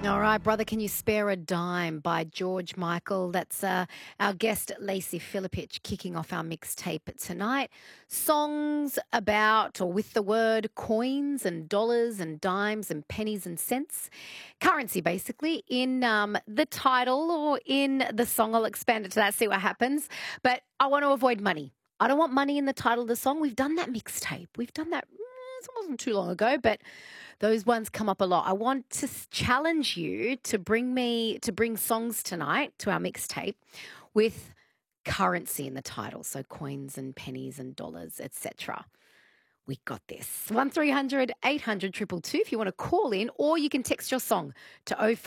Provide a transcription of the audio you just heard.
All right, Brother, Can You Spare a Dime by George Michael. That's our guest, Lacey Philippich, kicking off our mixtape tonight. Songs about or with the word coins and dollars and dimes and pennies and cents. Currency, basically, in the title or in the song. I'll expand it to that, see what happens. But I want to avoid money. I don't want money in the title of the song. We've done that mixtape. We've done that. It wasn't too long ago, but those ones come up a lot. I want to challenge you to bring songs tonight to our mixtape with currency in the title, so coins and pennies and dollars, etc. We got this. 1300 800 222 if you want to call in, or you can text your song to 04